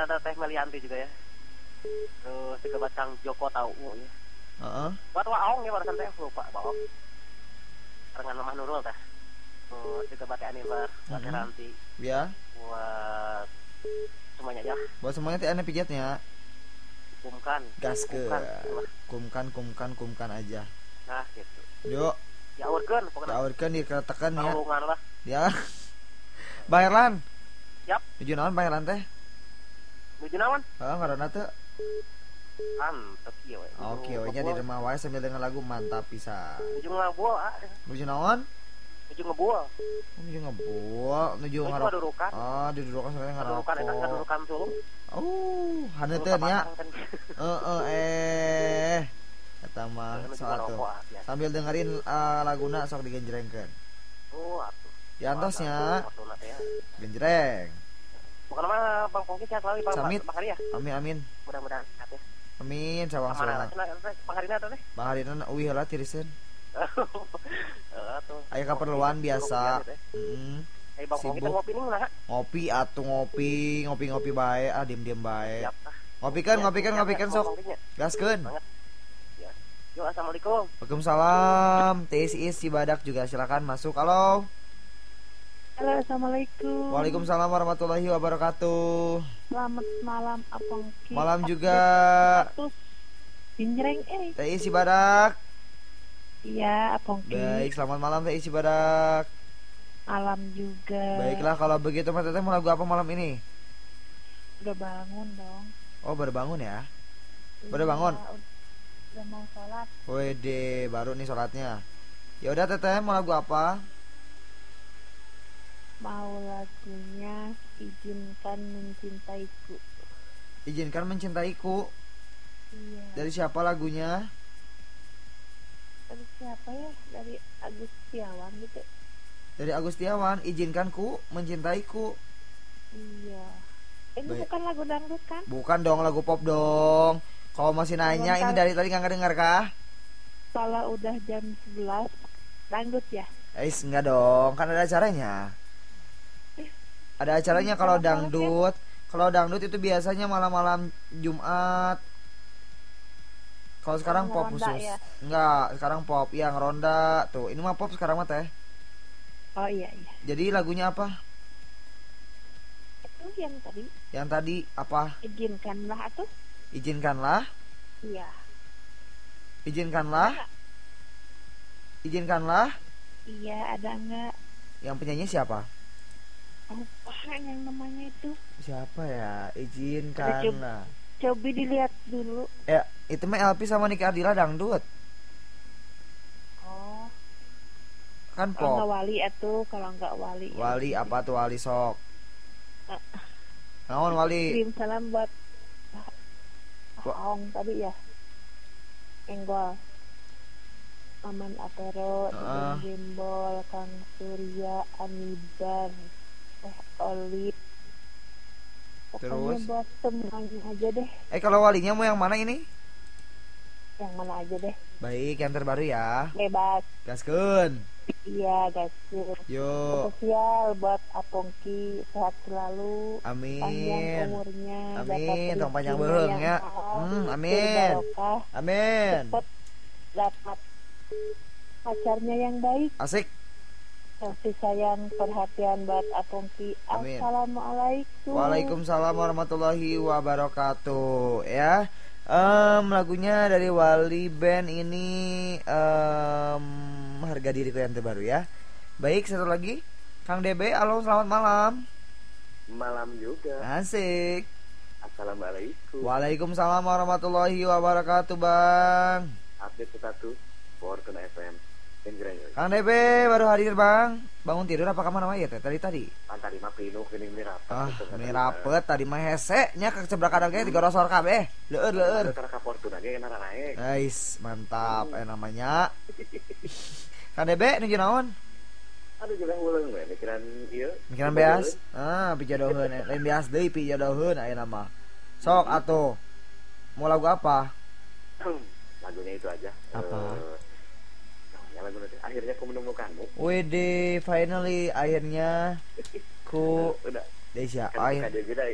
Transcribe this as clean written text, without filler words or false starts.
ada Teh Melianti juga ya. Terus juga buat Kang Joko tahu ya. Buat Waong ya barusan teh lupa Waong. Dengan Mamah Nurul teh. Terus juga buat Anibar, buat Ranti. Ya. Buat semuanya aja. Buat semuanya teh ane pijatnya. Gas ke. Kumkan aja. Nah, gitu. Yuk. Yaurkeun pokoknya. Yaurkeun diketekan ya. Tanggungan lah. Ya. Bayaran. Yap. Nuju naon bayaran teh? Nuju naon? Heeh, ngaranna teh. Mantap kieu we. Oke, we nya di rumah wae sambil denger lagu mantap pisan. Nuju ngabual Nuju naon? Nuju ngebual. Nuju ngebual, nuju ngarok. Ah, dudukan soalnya ngarok. Dudukan eta dudukan sulung. Haneuteun ya. Eta mah soal tuh. Sambil dengerin laguna sok digenjrengkeun. Atuh. Diantosnya. Genjreng. Bukan mah Bang Pongki sehat selalu Bang Hari ya. Amin. Mudah-mudahan sehat ya. Amin, sawang sawana. Bang Harina teh. Bang Harina euih heula tiriseun. Aya kaperluan biasa. Bang Pongki ngopi nih lah. Ngopi atuh ngopi bae, diem bae. Ngopikeun sok. Gaskeun. Yo, assalamualaikum. Waalaikumsalam. TSIS Cibadak juga silakan masuk. Halo. Halo, assalamualaikum. Waalaikumsalam warahmatullahi wabarakatuh. Selamat malam, Apongki. Malam juga. Genjreng TSIS Cibadak. Iya, Apongki. Baik, selamat malam TSIS Cibadak. Malam juga. Baiklah, kalau begitu Mas Teteh mau lagu apa malam ini? Udah bangun dong. Oh, baru bangun ya? Baru bangun? Udah mau sholat. Wede, baru nih sholatnya. Ya udah Teteh, mau lagu apa? Mau lagunya Izinkan Mencintaiku. Izinkan Mencintaiku. Iya. Dari siapa lagunya? Dari siapa ya? Dari Agus Setiawan gitu. Dari Agus Setiawan, Izinkanku Mencintaiku. Iya. Ini bukan lagu dangdut kan? Bukan dong, lagu pop dong. Kalau masih nanya, ini dari tadi nggak dengar kah? Kalau udah jam 11 dangdut ya? Enggak dong, kan ada acaranya. Ada acaranya kalau dangdut. Kalau dangdut itu biasanya malam-malam Jumat. Kalau sekarang pop khusus. Ya? Enggak, sekarang pop yang ronda. Tuh, ini mah pop sekarang mah teh. Oh iya. Jadi lagunya apa? Itu yang tadi. Yang tadi apa? Izinkanlah atuh. Izinkanlah. Iya. Izinkanlah. Izinkanlah. Iya, ada enggak? Yang penyanyi siapa? Apa yang namanya itu? Siapa ya? Izinkanlah. Coba dilihat dulu. Ya, itu mah LP sama Niki Ardila dangdut. Oh. Kan pop. Kalau enggak Wali atuh, kalau enggak Wali. Wali ya. Apa tuh Wali sok? Naon Wali? Kirim salam buat Ong tadi ya. Enggol. Aman Apero, Gimbol, Kang Surya, Aniban, Olive. Pokoknya Terus? buat semuanya aja deh. Kalau Walinya mau yang mana ini? Yang mana aja deh. Baik, yang terbaru ya. Bebas. Gaskeun. Iya, guys. Yo. Spesial buat Apongki, sehat selalu. Amin. Panjang umurnya. Amin. Tong panjang beung ya. Amin. Amin. Cepat dapat pacarnya yang baik. Asik. Kasih sayang, perhatian buat Apongki. Amin. Assalamualaikum. Waalaikumsalam warahmatullahi wabarakatuh. Ya. Lagunya dari Wali Band ini Harga Diriku yang terbaru ya. Baik, satu lagi Kang DB, halo selamat malam. Malam juga. Asik. Assalamualaikum. Waalaikumsalam warahmatullahi wabarakatuh Bang. Update satu Fortuna FM. Kang DB baru hadir Bang. Bangun tidur apa kemana mah ya tadi? Tadi mah pinuh geuning mirapet. Mirapet tadi mah hese nya ke sebelah kanan ge digorosor kabeh. Leueur. Ka Fortuna ge nara naik. Guys, mantap namanya. Kang DB nuju naon? Aduh juga uleung we mikiran ieu. Mikiran beas. Pijodoheun. Lain beas deui pijodoheun ayeuna mah. Sok atuh. Mau lagu apa? Lagunya itu aja. Apa? Lagu nanti akhirnya ku menemukanmu. Wede, finally akhirnya ku udah. Desya. Kan